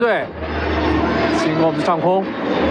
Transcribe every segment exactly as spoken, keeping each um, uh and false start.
对，经过我们的上空。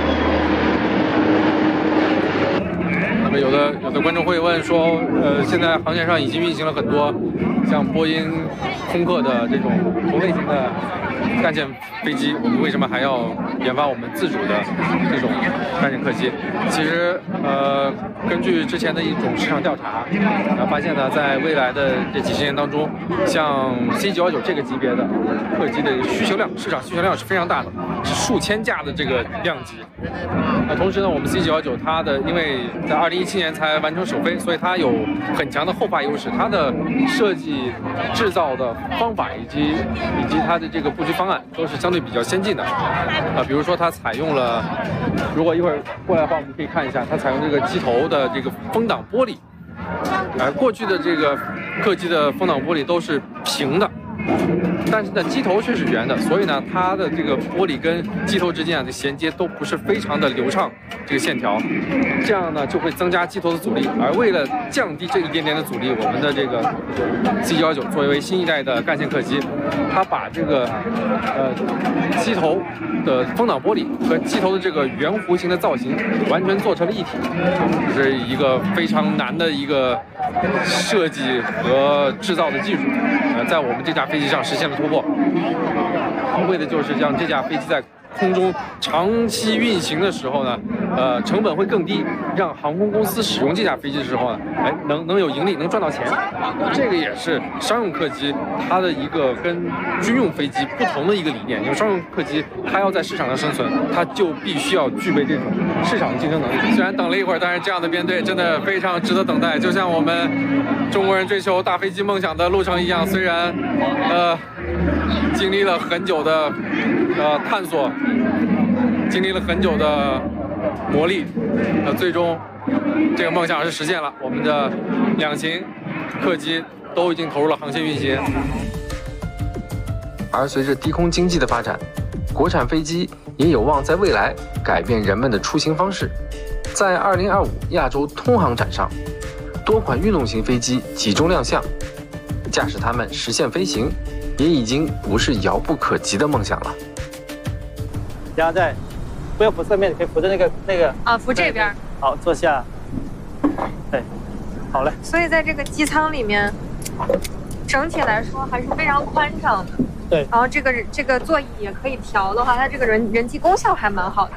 那么有的有的观众会问说，呃，现在航线上已经运行了很多像波音、空客的这种同类型的干线飞机，我们为什么还要研发我们自主的这种干线客机？其实，呃，根据之前的一种市场调查，呃，发现呢，在未来的这几十年当中，像 C 九一九这个级别的客机的需求量，市场需求量是非常大的，是数千架的这个量级。呃，同时呢，我们 C 九一九它的因为在二零一七年才完成首飞，所以它有很强的后发优势，它的设计、制造的方法以及以及它的这个布局方案都是相对比较先进的。啊，比如说它采用了，如果一会儿过来的话，我们可以看一下，它采用这个机头的这个风挡玻璃。呃，过去的这个客机的风挡玻璃都是平的。但是呢，机头却是圆的，所以呢，它的这个玻璃跟机头之间啊的衔接都不是非常的流畅，这个线条，这样呢就会增加机头的阻力。而为了降低这一点点的阻力，我们的这个 C 九一九作为新一代的干线客机，它把这个呃机头的风挡玻璃和机头的这个圆弧形的造型完全做成了一体，这是一个非常难的一个设计和制造的技术。呃，在我们这架飞机上实现了突破，为的就是让这架飞机在空中长期运行的时候呢，呃，成本会更低，让航空公司使用这架飞机的时候呢，哎，能能有盈利，能赚到钱。这个也是商用客机它的一个跟军用飞机不同的一个理念。因为商用客机它要在市场上生存，它就必须要具备这种市场的竞争能力。虽然等了一会儿，但是这样的编队真的非常值得等待，就像我们中国人追求大飞机梦想的路程一样，虽然呃经历了很久的呃探索，经历了很久的磨砺，呃，最终这个梦想是实现了。我们的两型客机都已经投入了航线运行。而随着低空经济的发展，国产飞机也有望在未来改变人们的出行方式。在二零二五亚洲通航展上，多款运动型飞机集中亮相，驾驶它们实现飞行，也已经不是遥不可及的梦想了。 然后再不要扶侧面，可以扶着那个那个啊，扶这边。 好，坐下。对，好嘞。 所以在这个机舱里面，整体来说还是非常宽敞的。 对。 然后这个这个座椅也可以调的话，它这个人人机功效还蛮好的。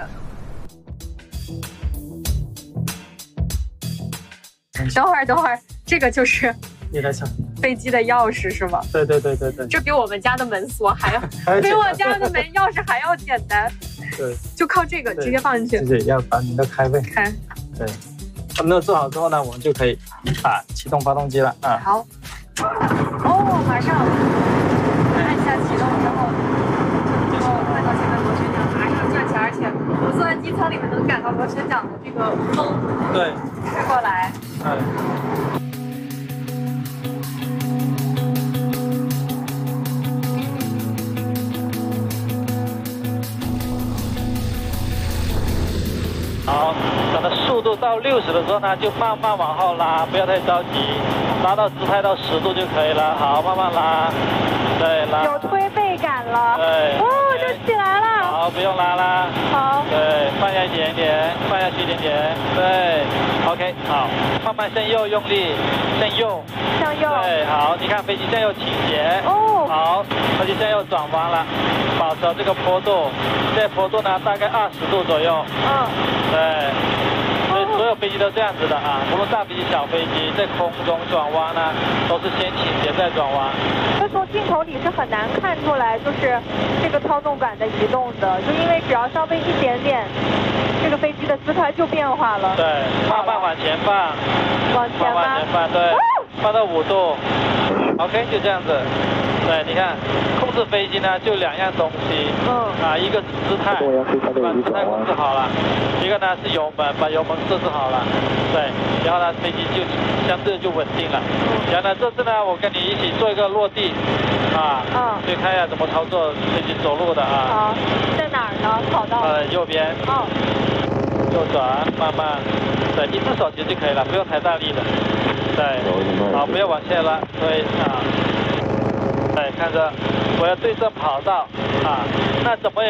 等会儿，等会儿，这个就是你来抢飞机的钥匙是吗？ 对对对对对。这比我们家的门锁还要，比我家的门钥匙还要简单。 对， 就靠这个直接放进去。 对，要把你的开背开。 对，我们都做好之后呢，我们就可以啊启动发动机了啊。 好。哦，马上按下启动之后，就看到前面螺旋桨马上转起来，而且我坐在机舱里面能感到螺旋桨的这个风对吹过来。 嗯。好，等到速度到六十的时候呢，就慢慢往后拉，不要太着急，拉到直拍到十度就可以了。好，慢慢拉，对，拉。 有推背感了。 对。 哦，就起来了。 好，不用拉啦。 好。 对，放下一点点，放下去一点点。对 ，OK， 好，慢慢向右用力，向右。 向右。 对，好，你看飞机向右倾斜。 哦。 好，飞机向右转弯了，保持这个坡度，这坡度呢大概二十度左右。 嗯。 对，所以所有飞机都这样子的啊，无论大飞机、小飞机，在空中转弯呢，都是先倾斜再转弯。 那从镜头里是很难看出来，就是这个操纵杆的移动的，就因为只要稍微一点点，这个飞机的姿态就变化了。 对，慢慢往前放， 往前往前放，对，放到五度 ，OK， 就这样子。对，你看，控制飞机呢就两样东西， 嗯， 啊，一个是姿态，把姿态控制好了，一个呢是油门，把油门设置好了，对，然后呢飞机就相对就稳定了。然后呢，这次呢我跟你一起做一个落地，啊， 嗯， 就看一下怎么操作飞机着陆的好， 啊。 在哪儿呢？跑道。 呃，右边。 哦。 右转，慢慢，对，一只手其实就可以了，不用太大力的。对，好，不要往下拉，对啊。对，看着我要对正跑道啊，那怎么也